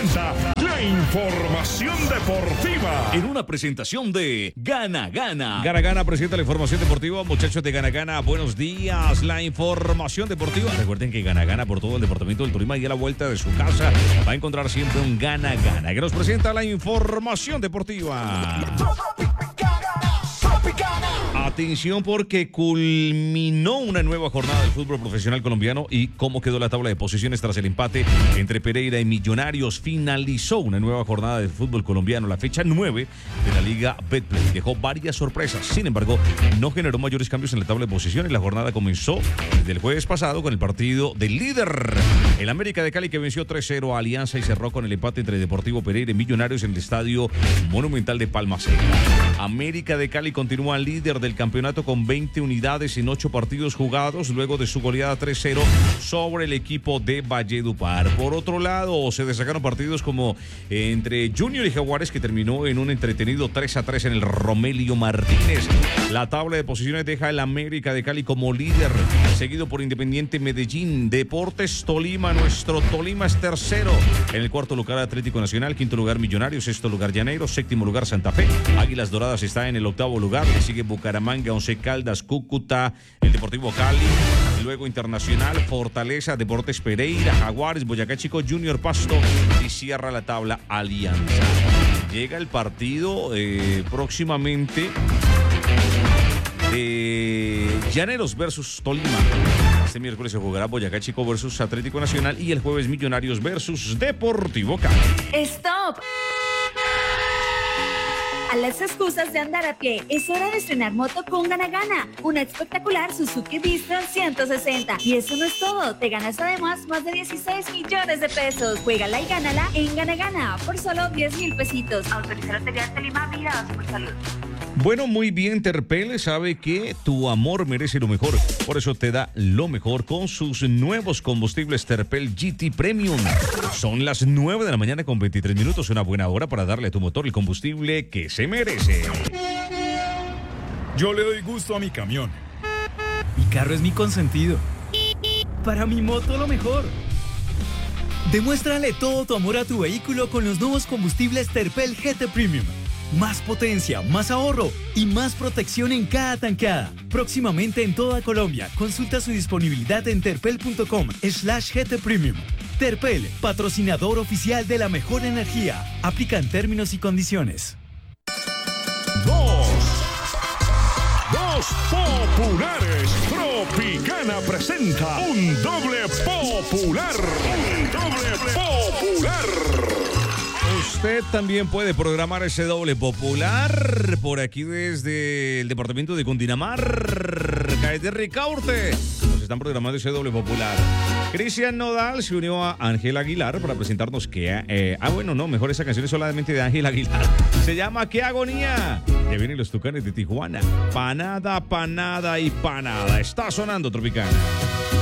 presenta la información deportiva. En una presentación de Gana Gana. Gana Gana presenta la información deportiva. Muchachos de Gana Gana, buenos días. La información deportiva. Recuerden que Gana Gana por todo el departamento del Tolima y a la vuelta de su casa va a encontrar siempre un Gana Gana que nos presenta la información deportiva. Atención porque culminó una nueva jornada del fútbol profesional colombiano y cómo quedó la tabla de posiciones tras el empate entre Pereira y Millonarios. Finalizó una nueva jornada del fútbol colombiano, la fecha 9 de la Liga Betplay. Dejó varias sorpresas, sin embargo, no generó mayores cambios en la tabla de posiciones. La jornada comenzó desde el jueves pasado con el partido del líder, el América de Cali, que venció 3-0 a Alianza y cerró con el empate entre Deportivo Pereira y Millonarios en el Estadio Monumental de Palma Seca. América de Cali continúa líder del campeonato con 20 unidades en 8 partidos jugados luego de su goleada 3-0 sobre el equipo de Valledupar. Por otro lado, se destacaron partidos como entre Junior y Jaguares, que terminó en un entretenido 3-3 en el Romelio Martínez. La tabla de posiciones deja el América de Cali como líder, seguido por Independiente Medellín. Deportes Tolima, nuestro Tolima es tercero. En el cuarto lugar Atlético Nacional, quinto lugar Millonarios, sexto lugar Llaneros, séptimo lugar Santa Fe. Águilas Doradas está en el octavo lugar, le sigue Bucaramanga, Once Caldas, Cúcuta, el Deportivo Cali, luego Internacional, Fortaleza, Deportes Pereira, Jaguares, Boyacá Chico, Junior Pasto y cierra la tabla Alianza. Llega el partido próximamente de Llaneros versus Tolima. Este miércoles se jugará Boyacá Chico versus Atlético Nacional y el jueves Millonarios versus Deportivo Cali. ¡Stop! A las excusas de andar a pie, es hora de estrenar moto con Gana Gana, una espectacular Suzuki Vistron 160. Y eso no es todo, te ganas además más de 16 millones de pesos. Juégala y gánala en Gana Gana por solo 10,000 pesitos. Autorizar Lotería Tolima, Vigilado Supersalud. Bueno, muy bien, Terpel sabe que tu amor merece lo mejor. Por eso te da lo mejor con sus nuevos combustibles Terpel GT Premium. Son las 9 de la mañana con 23 minutos. Una buena hora para darle a tu motor el combustible que se merece. Yo le doy gusto a mi camión. Mi carro es mi consentido. Para mi moto lo mejor. Demuéstrale todo tu amor a tu vehículo con los nuevos combustibles Terpel GT Premium. Más potencia, más ahorro y más protección en cada tankada. Próximamente en toda Colombia. Consulta su disponibilidad en terpel.com/GT Premium. Terpel, patrocinador oficial de la mejor energía. Aplican términos y condiciones. Dos populares. Tropicana presenta un doble popular. Un doble popular. Usted también puede programar ese doble popular por aquí desde el departamento de Cundinamarca, de Ricaurte. Nos están programando ese doble popular. Cristian Nodal se unió a Ángel Aguilar para presentarnos que... mejor esa canción es solamente de Ángel Aguilar. Se llama ¡Qué agonía! Ya vienen los Tucanes de Tijuana. Panada, panada y panada. Está sonando Tropicana.